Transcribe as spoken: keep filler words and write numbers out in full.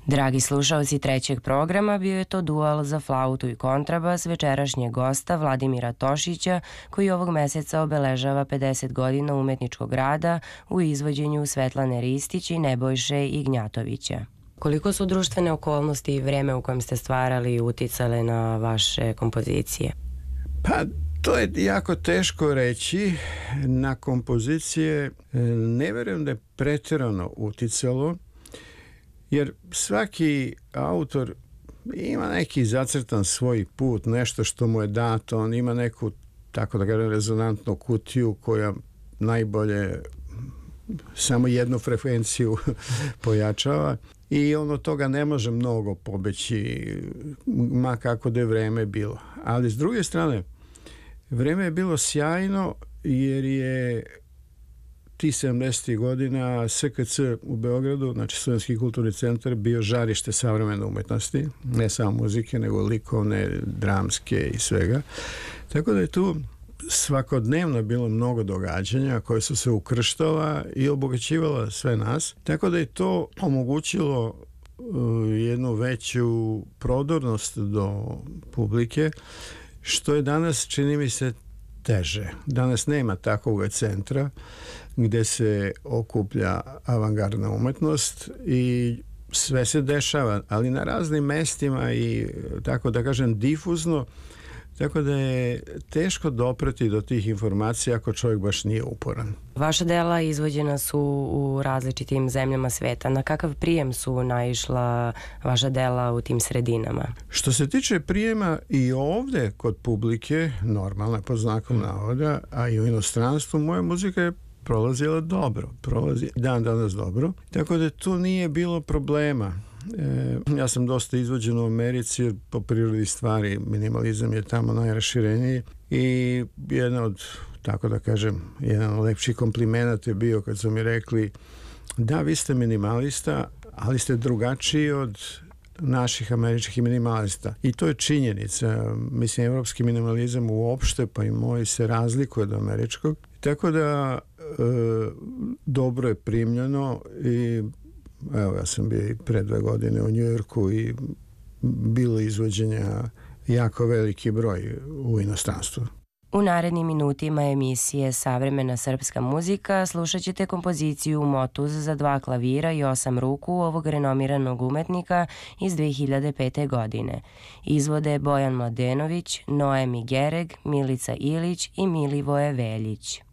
Dragi slušalci trećeg programa, bio je to dual za flautu i kontrabas večerašnjeg gosta Vladimira Tošića, koji ovog meseca obeležava pedeset godina umetničkog rada u izvođenju Svetlane Ristić i Nebojše Ignjatovića. Koliko su društvene okolnosti i vreme u kojem ste stvarali uticale na vaše kompozicije? Pa, to je jako teško reći. Na kompozicije ne verujem da je pretjerano uticalo, jer svaki autor ima neki zacrtan svoj put, nešto što mu je dato, on ima neku, tako da kažem, rezonantnu kutiju koja najbolje samo jednu frekvenciju pojačava i on od toga ne može mnogo pobeći, ma kako da je vreme bilo. Ali s druge strane, vreme je bilo sjajno jer je ti sedamdesetih godina S K C u Beogradu, znači Studentski kulturni centar, bio žarište savremene umetnosti, ne samo muzike, nego likovne, dramske i svega. Tako da je tu svakodnevno bilo mnogo događanja koje su se ukrštala i obogaćivala sve nas. Tako da je to omogućilo uh, jednu veću prodornost do publike, što je danas, čini mi se, teže. Danas nema takvog centra gde se okuplja avangardna umetnost i sve se dešava, ali na raznim mestima i, tako da kažem, difuzno, tako da je teško dopreti do tih informacija ako čovjek baš nije uporan. Vaša dela izvođena su u različitim zemljama sveta. Na kakav prijem su naišla vaša dela u tim sredinama? Što se tiče prijema i ovde kod publike, normalno po znakom navoda, a i u inostranstvu, moja muzika je prolazila dobro, prolazi dan danas dobro, tako da tu nije bilo problema. E, ja sam dosta izvođen u Americi jer po prirodi stvari minimalizam je tamo najrašireniji i jedna od, tako da kažem, jedan od lepših komplimenata je bio kad su mi rekli da, vi ste minimalista, ali ste drugačiji od naših američkih minimalista. I to je činjenica. Mislim, evropski minimalizam uopšte, pa i moj, se razlikuje od američkog. Tako da e, dobro je primljeno i evo, ja sam bio i pre dve godine u Njujorku i bilo izvođenja jako veliki broj u inostranstvu. U narednim minutima emisije Savremena srpska muzika slušat ćete kompoziciju Motuz za dva klavira i osam ruku ovog renomiranog umetnika iz dve hiljade pete. godine. Izvode Bojan Mladenović, Noemi Gereg, Milica Ilić i Milivoje Veljić.